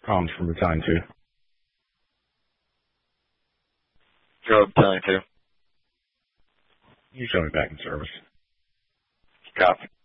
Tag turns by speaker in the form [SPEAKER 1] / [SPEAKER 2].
[SPEAKER 1] Problems from Battalion 2.
[SPEAKER 2] Go Battalion 2.
[SPEAKER 1] You show me back in service.
[SPEAKER 2] Copy.